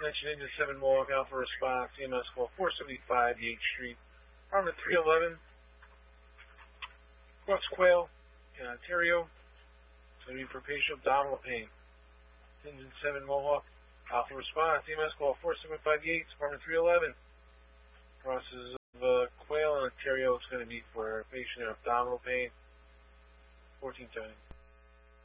Mention Engine 7 Mohawk Alpha response, EMS call 475 Yates Street, apartment 311, Cross Quail in Ontario. It's going to be for patient abdominal pain. Engine 7 Mohawk Alpha response, EMS call 475 Yates, apartment 311, crosses of Quail in Ontario. It's going to be for patient abdominal pain, 1470.